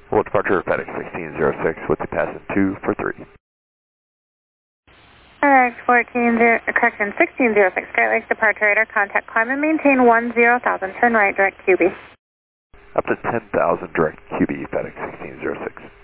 Full departure FedEx 1606 with the passing 2 for 3. FedEx 1606, Great Lakes departure radar, contact climb and maintain 10,000, turn right, direct QB. Up to 10,000 direct QB FedEx 1606.